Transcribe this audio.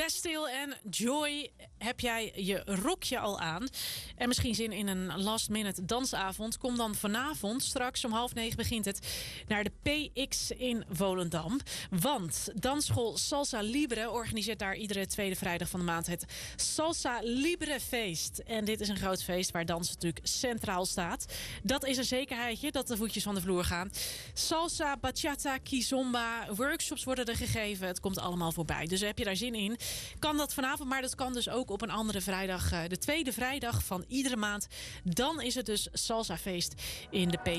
Bastille en Joy, heb jij je rokje al aan? En misschien zin in een last-minute dansavond? Kom dan vanavond, straks om 20:30 begint het, naar de PX in Volendam. Want dansschool Salsa Libre organiseert daar iedere tweede vrijdag van de maand het Salsa Libre feest. En dit is een groot feest waar dans natuurlijk centraal staat. Dat is een zekerheidje dat de voetjes van de vloer gaan. Salsa, bachata, kizomba, workshops worden er gegeven. Het komt allemaal voorbij. Dus heb je daar zin in? Kan dat vanavond, maar dat kan dus ook op een andere vrijdag. De tweede vrijdag van iedere maand. Dan is het dus salsa feest in de PX.